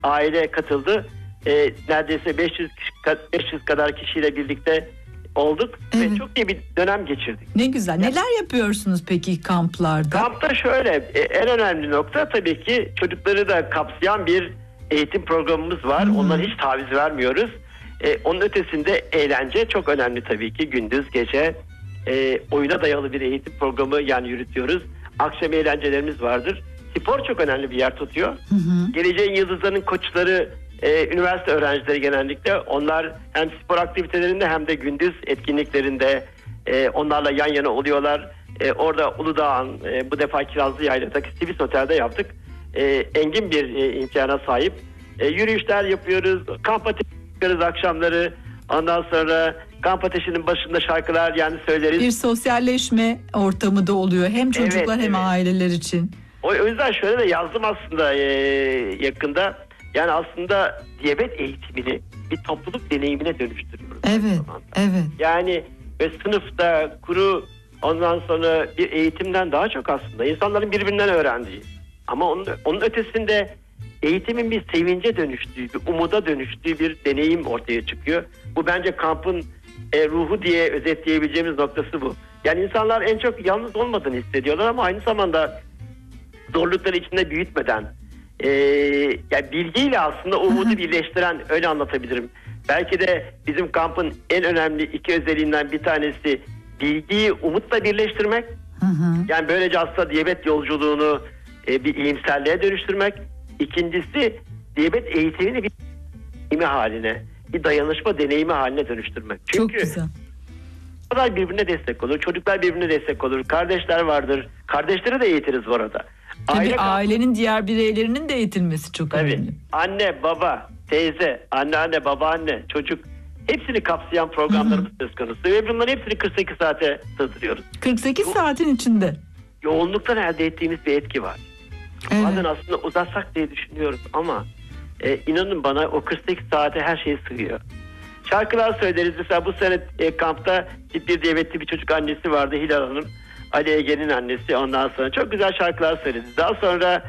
aile katıldı. Neredeyse 500 kadar kişiyle birlikte olduk ve çok iyi bir dönem geçirdik. Ne güzel. Neler yapıyorsunuz peki kamplarda? Kampta şöyle, en önemli nokta tabii ki çocukları da kapsayan bir eğitim programımız var. Ondan hiç taviz vermiyoruz. Onun ötesinde eğlence çok önemli tabii ki. Gündüz gece oyuna dayalı bir eğitim programı yani yürütüyoruz. Akşam eğlencelerimiz vardır. Spor çok önemli bir yer tutuyor. Geleceğin yıldızlarının koçları, üniversite öğrencileri genellikle. Onlar hem spor aktivitelerinde hem de gündüz etkinliklerinde onlarla yan yana oluyorlar. Orada Uludağ'ın bu defa Kirazlı Yayla'daki Sivis Otel'de yaptık. Engin bir imkana sahip. Yürüyüşler yapıyoruz. Kamp ateşi yapıyoruz akşamları. Ondan sonra kamp ateşinin başında şarkılar yani söyleriz. Bir sosyalleşme ortamı da oluyor. Hem çocuklar hem aileler için. O yüzden şöyle de yazdım aslında yakında. Yani aslında diyabet eğitimini bir topluluk deneyimine dönüştürüyoruz. Evet. Yani ve sınıfta kuru ondan sonra bir eğitimden daha çok aslında insanların birbirinden öğrendiği. Ama onun ötesinde eğitimin bir sevince dönüştüğü, bir umuda dönüştüğü bir deneyim ortaya çıkıyor. Bu bence kampın ruhu diye özetleyebileceğimiz noktası bu. Yani insanlar en çok yalnız olmadığını hissediyorlar ama aynı zamanda zorlukları içinde büyütmeden yani bilgiyle aslında umudu birleştiren, öyle anlatabilirim. Belki de bizim kampın en önemli iki özelliğinden bir tanesi bilgiyi umutla birleştirmek. Yani böylece aslında diyabet yolculuğunu bir iyimserliğe dönüştürmek. İkincisi diyabet eğitimini bir deneyimi haline, bir dayanışma deneyimi haline dönüştürmek. Çünkü çok güzel. çocuklar birbirine destek olur, çocuklar birbirine destek olur, kardeşler vardır. Kardeşleri de eğitiriz bu arada. Tabii ailenin diğer bireylerinin de eğitilmesi çok önemli. Anne, baba, teyze, anneanne, babaanne, çocuk hepsini kapsayan programlarımız söz konusu. Ve bunların hepsini 48 saate sığdırıyoruz. 48 saatin içinde. Yoğunluktan elde ettiğimiz bir etki var. Evet. Bazen aslında uzatsak diye düşünüyoruz ama inanın bana o 48 saate her şey sığıyor. Şarkılar söyleriz. Mesela bu sene kampta tip 1 diyabetli bir çocuk annesi vardı, Hilal Hanım. Ali Ege'nin annesi. Ondan sonra çok güzel şarkılar söyledi. Daha sonra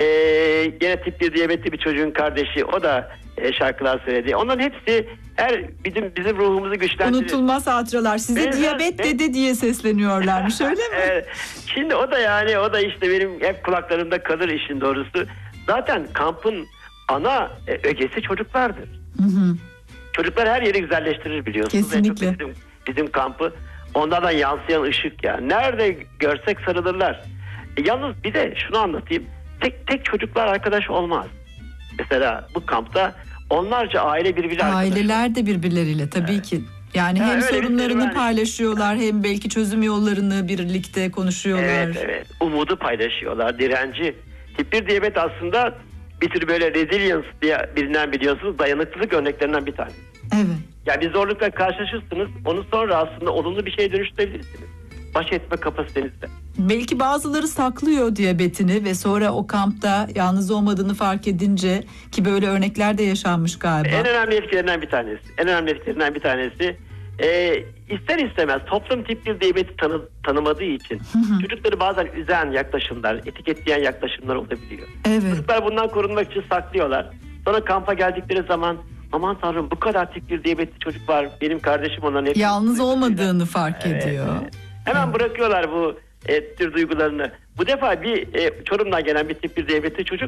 gene tip 1 diyabetli bir çocuğun kardeşi, o da şarkılar söyledi. Onların hepsi bizim ruhumuzu güçlendirir. Unutulmaz hatıralar. Size diyabet dede diye sesleniyorlarmış, öyle mi? Şimdi o da işte benim hep kulaklarımda kalır işin doğrusu. Zaten kampın ana ögesi çocuklardır. Çocuklar her yeri güzelleştirir biliyorsunuz. Kesinlikle. Bizim kampı. Onlardan yansıyan ışık ya. Nerede görsek sarılırlar. Yalnız bir de şunu anlatayım. Tek çocuklar arkadaş olmaz. Mesela bu kampta onlarca aile birbiriyle arkadaş. Aileler de birbirleriyle tabii ki. Yani hem sorunlarını paylaşıyorlar hem belki çözüm yollarını birlikte konuşuyorlar. Evet. Umudu paylaşıyorlar, direnci. Tip 1 diyabet aslında bir tür böyle resilience diye bilinen, biliyorsunuz, dayanıklılık örneklerinden bir tanesi. Evet. Yani bir zorlukla karşılaşırsınız, onu sonra aslında olumlu bir şeye dönüştürebilirsiniz. Baş etme kapasitenizde. Belki bazıları saklıyor diyabetini ve sonra o kampta yalnız olmadığını fark edince, ki böyle örnekler de yaşanmış galiba. En önemli etkilerinden bir tanesi ister istemez toplum tip 1 diyabeti tanımadığı için çocukları bazen üzen yaklaşımlar, etiketleyen yaklaşımlar olabiliyor. Evet. Çocuklar bundan korunmak için saklıyorlar. Sonra kampa geldikleri zaman aman tanrım bu kadar tip 1 diyabetli çocuk var, benim kardeşim onların hepsi. Yalnız olmadığını fark ediyor. Hemen bırakıyorlar bu tür duygularını. Bu defa bir Çorum'dan gelen bir tip 1 diyabetli çocuk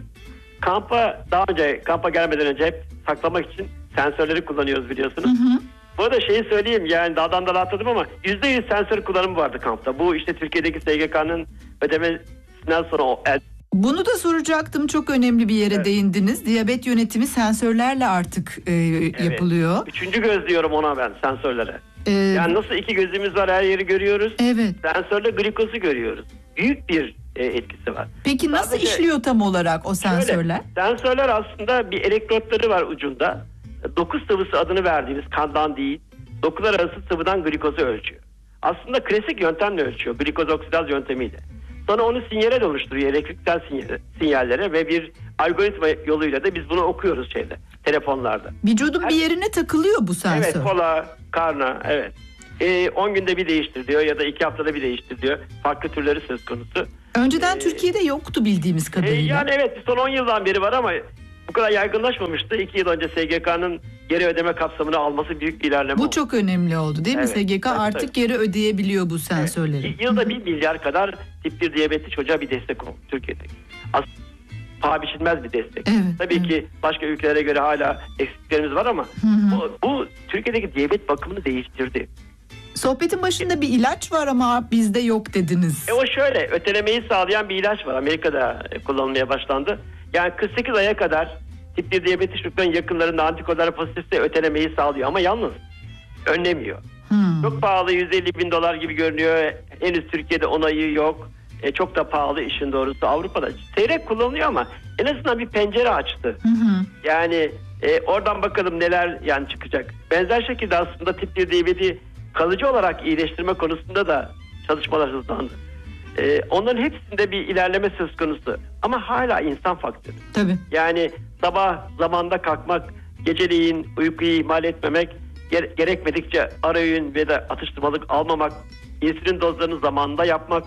kampa gelmeden önce hep saklamak için sensörleri kullanıyoruz biliyorsunuz. Bu arada şeyi söyleyeyim, yani dağdan dala atladım ama %100 sensör kullanımı vardı kampta. Bu işte Türkiye'deki SGK'nın ödemesinden sonra bunu da soracaktım. Çok önemli bir yere değindiniz. Diyabet yönetimi sensörlerle artık yapılıyor. Üçüncü göz diyorum ona ben, sensörlere. Yani nasıl iki gözümüz var, her yeri görüyoruz. Evet. Sensörle glikozu görüyoruz. Büyük bir etkisi var. Peki nasıl işliyor tam olarak o sensörler? Sensörler aslında bir elektrotları var ucunda. Doku sıvısı adını verdiğimiz kandan değil, dokular arası sıvıdan glikozu ölçüyor. Aslında klasik yöntemle ölçüyor, glikoz oksidaz yöntemiyle. Sonra onu sinyale dönüştürüyor, elektriksel sinyallere ve bir algoritma yoluyla da biz bunu okuyoruz telefonlarda. Vücudun bir yerine takılıyor bu sensör. Evet, kola, karna, evet. 10 günde bir değiştiriliyor ya da 2 haftada bir değiştiriliyor. Farklı türleri söz konusu. Önceden Türkiye'de yoktu bildiğimiz kadarıyla. Yani evet, son 10 yıldan beri var ama bu kadar yaygınlaşmamıştı. 2 yıl önce SGK'nın geri ödeme kapsamını alması büyük bir ilerleme Bu oldu. çok önemli oldu değil mi? Evet, SGK artık tabii. geri ödeyebiliyor bu sensörleri. Evet. Yılda 1 milyar kadar tip 1 diyabetli çocuğa bir destek oldu Türkiye'de. Aslında paha biçilmez bir destek. Evet, Tabii ki başka ülkelere göre hala eksiklerimiz var ama bu Türkiye'deki diyabet bakımını değiştirdi. Sohbetin başında bir ilaç var ama bizde yok dediniz. O şöyle, ötelemeyi sağlayan bir ilaç var. Amerika'da kullanılmaya başlandı. Yani 48 aya kadar tip 1 diyabetli çocukların yakınlarında antikorlar pozitifse ötelemeyi sağlıyor ama yalnız önlemiyor. Çok pahalı, 150 bin dolar gibi görünüyor. Henüz Türkiye'de onayı yok. Çok da pahalı işin doğrusu. Avrupa'da seyrek kullanılıyor ama en azından bir pencere açtı. Yani oradan bakalım neler yani çıkacak. Benzer şekilde aslında tip 1 diyabeti kalıcı olarak iyileştirme konusunda da çalışmalar hızlandı. Onların hepsinde bir ilerleme söz konusu. Ama hala insan faktörü. Tabii. Yani sabah zamanda kalkmak, geceleyin uykuyu ihmal etmemek, gerekmedikçe ara öğün ve de atıştırmalık almamak, insülin dozlarını zamanında yapmak,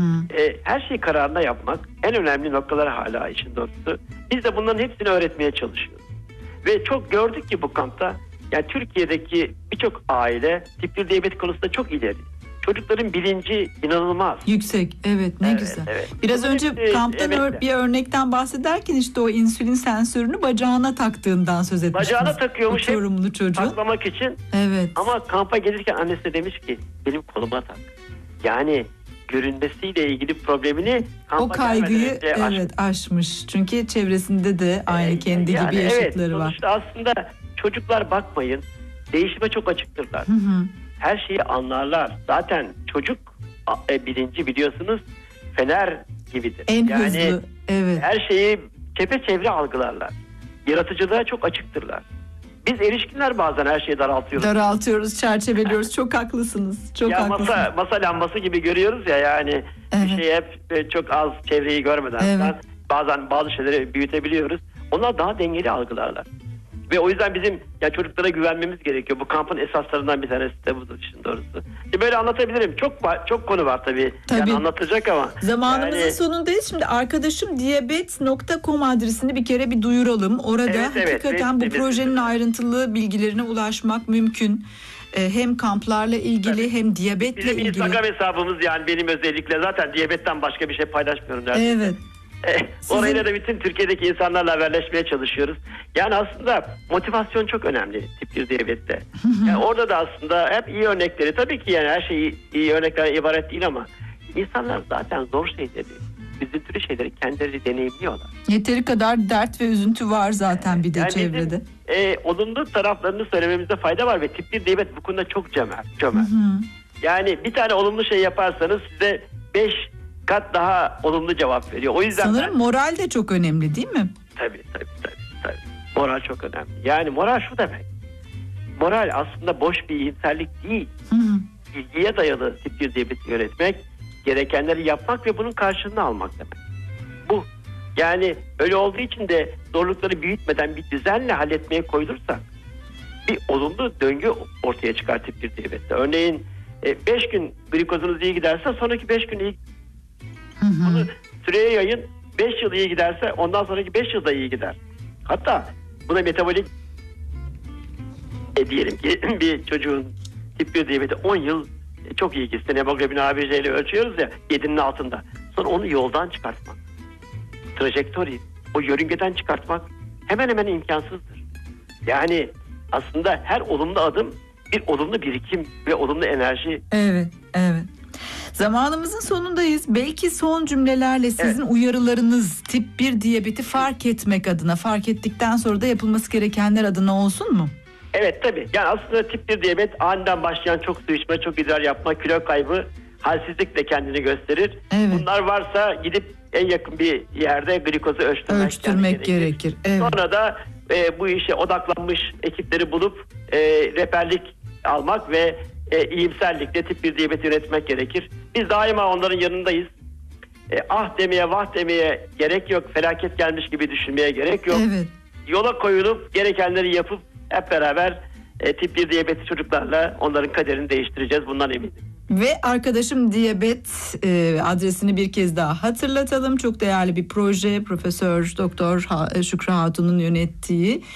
her şeyi kararında yapmak en önemli noktalar hala işin doğrusu. Biz de bunların hepsini öğretmeye çalışıyoruz. Ve çok gördük ki bu kampta, yani Türkiye'deki birçok aile tip 1 diyabet konusunda çok ileri. Çocukların bilinci inanılmaz. Yüksek, evet, ne güzel. Evet. Biraz Bunun önce hepsi, kamptan bir örnekten bahsederken işte o insülin sensörünü bacağına taktığından söz etmiştiniz. Bacağına takıyormuş, o Çorumlu çocuğun. saklamak için. Evet. Ama kampa gelirken annesi demiş ki benim koluma tak. Yani görünmesiyle ilgili problemini kampa O kaygıyı gelmeden önce aşmış. Çünkü çevresinde de aynı kendi yani gibi yaşıtları var. Sonuçta aslında çocuklar bakmayın, değişime çok açıktırlar. Her şeyi anlarlar. Zaten çocuk bilinci biliyorsunuz fener gibidir. En yani hızlı. Evet. her şeyi çepeçevre algılarlar. Yaratıcılığa çok açıktırlar. Biz erişkinler bazen her şeyi Daraltıyoruz, çerçeveliyoruz. Çok haklısınız. Çok ya haklısınız. masa lambası gibi görüyoruz ya yani bir şey hep çok az çevreyi görmeden bazen bazı şeyleri büyütebiliyoruz. Onlar daha dengeli algılarlar. Ve o yüzden bizim ya çocuklara güvenmemiz gerekiyor. Bu kampın esaslarından bir tanesi de budur işin doğrusu. Böyle anlatabilirim. Çok konu var tabii. Yani anlatacak ama. Zamanımızın sonundayız. Şimdi arkadaşım diyabet.com adresini bir kere bir duyuralım. Orada hakikaten bu projenin ayrıntılı bilgilerine ulaşmak mümkün. Hem kamplarla ilgili hem diyabetle bizim ilgili. Bizim Instagram hesabımız yani benim özellikle zaten diyabetten başka bir şey paylaşmıyorum neredeyse. Evet. Orayla da bütün Türkiye'deki insanlarla haberleşmeye çalışıyoruz. Yani aslında motivasyon çok önemli tip 1 diyabette. Yani orada da aslında hep iyi örnekleri, tabii ki yani her şey iyi örneklerden ibaret değil ama insanlar zaten zor şeyleri, üzüntülü şeyleri kendileri deneyimliyorlar. Yeteri kadar dert ve üzüntü var zaten bir de yani çevrede. Olumlu taraflarını söylememizde fayda var ve tip 1 diyabet bu konuda çok cömert. Yani bir tane olumlu şey yaparsanız size 5 kat daha olumlu cevap veriyor. O yüzden sanırım moral de çok önemli değil mi? Tabii. Moral çok önemli. Yani moral şu demek. Moral aslında boş bir iyimserlik değil. Bilgiye dayalı tip 1 diyabeti yönetmek, gerekenleri yapmak ve bunun karşılığını almak demek. Bu. Yani öyle olduğu için de zorlukları büyütmeden bir düzenle halletmeye koyulursa bir olumlu döngü ortaya çıkar tip 1 diyabette. Örneğin 5 gün glikozunuz iyi giderse sonraki 5 gün iyi. Bunu süreye yayın, 5 yıl iyi giderse ondan sonraki 5 yılda iyi gider. Hatta buna metabolik diyelim ki bir çocuğun tip 1 diyabeti 10 yıl çok iyi gitsin. Hemoglobin A1C ile ölçüyoruz ya 7'nin altında. Sonra onu yoldan çıkartmak. Trajektori, o yörüngeden çıkartmak hemen hemen imkansızdır. Yani aslında her olumlu adım bir olumlu birikim ve olumlu enerji. Evet. Zamanımızın sonundayız. Belki son cümlelerle sizin uyarılarınız tip 1 diyabeti fark etmek adına, fark ettikten sonra da yapılması gerekenler adına olsun mu? Evet tabii. Yani aslında tip 1 diyabet aniden başlayan çok su içme, çok idrar yapma, kilo kaybı, halsizlik de kendini gösterir. Bunlar varsa gidip en yakın bir yerde glikozu ölçtürmek gerekir. Sonra da bu işe odaklanmış ekipleri bulup rehberlik almak ve iyimserlikle tip 1 diyabeti yönetmek gerekir. Biz daima onların yanındayız. Ah demeye vah demeye gerek yok. Felaket gelmiş gibi düşünmeye gerek yok. Yola koyulup gerekenleri yapıp hep beraber tip 1 diyabeti çocuklarla onların kaderini değiştireceğiz. Bundan eminim. Ve Arkadaşım Diyabet adresini bir kez daha hatırlatalım. Çok değerli bir proje. Profesör Doktor Şükrü Hatun'un yönettiği